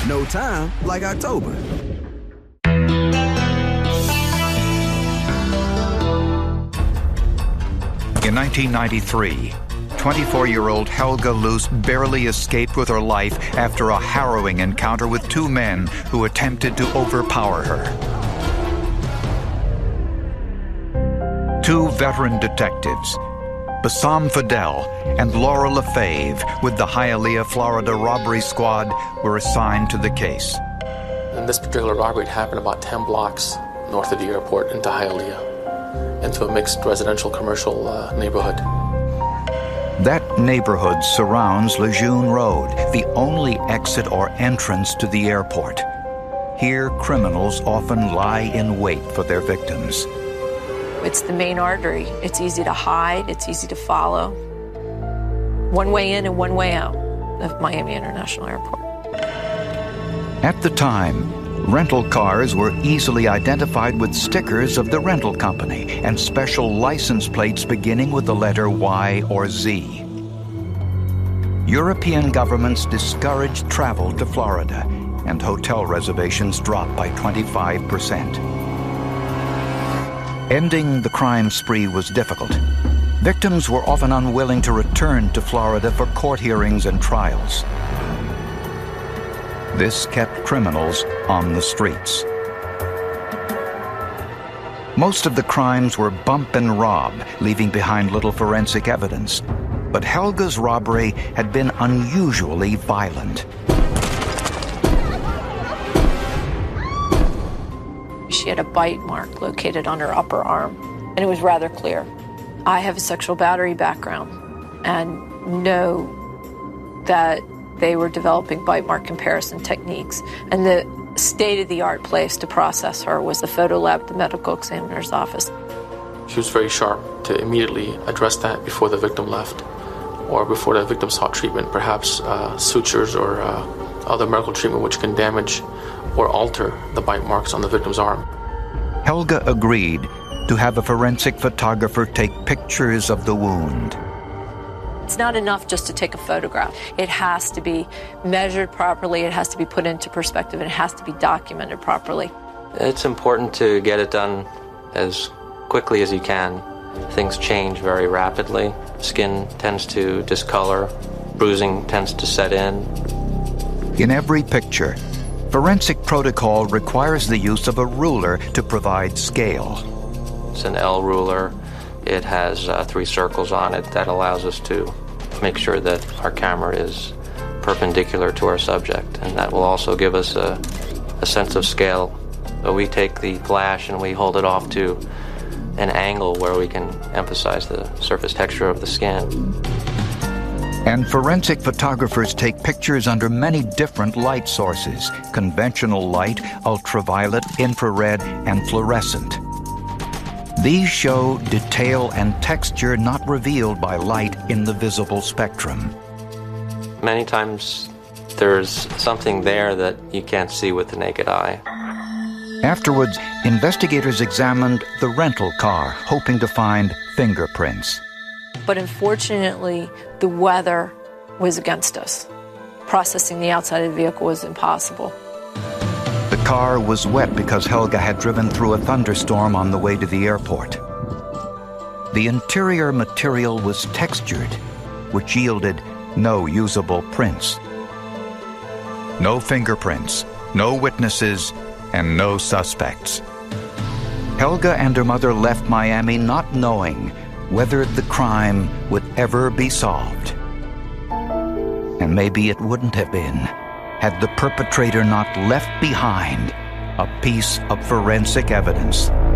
No time like October. In 1993, 24-year-old Helga Loos barely escaped with her life after a harrowing encounter with two men who attempted to overpower her. Two veteran detectives, Bassam Fidel and Laura Lefebvre, with the Hialeah, Florida robbery squad, were assigned to the case. And this particular robbery happened about 10 blocks north of the airport into Hialeah, into a mixed residential commercial neighborhood. That neighborhood surrounds Lejeune Road, the only exit or entrance to the airport. Here, criminals often lie in wait for their victims. It's the main artery. It's easy to hide. It's easy to follow. One way in and one way out of Miami International Airport. At the time, rental cars were easily identified with stickers of the rental company and special license plates beginning with the letter Y or Z. European governments discouraged travel to Florida, and hotel reservations dropped by 25%. Ending the crime spree was difficult. Victims were often unwilling to return to Florida for court hearings and trials. This kept criminals on the streets. Most of the crimes were bump and rob, leaving behind little forensic evidence. But Helga's robbery had been unusually violent. She had a bite mark located on her upper arm, and it was rather clear. I have a sexual battery background and know that they were developing bite mark comparison techniques. And the state-of-the-art place to process her was the photo lab at the medical examiner's office. She was very sharp to immediately address that before the victim left, or before the victim sought treatment, perhaps sutures or other medical treatment which can damage or alter the bite marks on the victim's arm. Helga agreed to have a forensic photographer take pictures of the wound. It's not enough just to take a photograph. It has to be measured properly, it has to be put into perspective, and it has to be documented properly. It's important to get it done as quickly as you can. Things change very rapidly. Skin tends to discolor, bruising tends to set in. In every picture, forensic protocol requires the use of a ruler to provide scale. It's an L ruler. It has 3 circles on it that allows us to make sure that our camera is perpendicular to our subject, and that will also give us a sense of scale. So we take the flash and we hold it off to an angle where we can emphasize the surface texture of the skin. And forensic photographers take pictures under many different light sources: conventional light, ultraviolet, infrared, and fluorescent. These show detail and texture not revealed by light in the visible spectrum. Many times there's something there that you can't see with the naked eye. Afterwards, investigators examined the rental car, hoping to find fingerprints. But unfortunately, the weather was against us. Processing the outside of the vehicle was impossible. The car was wet because Helga had driven through a thunderstorm on the way to the airport. The interior material was textured, which yielded no usable prints. No fingerprints, no witnesses, and no suspects. Helga and her mother left Miami not knowing whether the crime would ever be solved. And maybe it wouldn't have been had the perpetrator not left behind a piece of forensic evidence.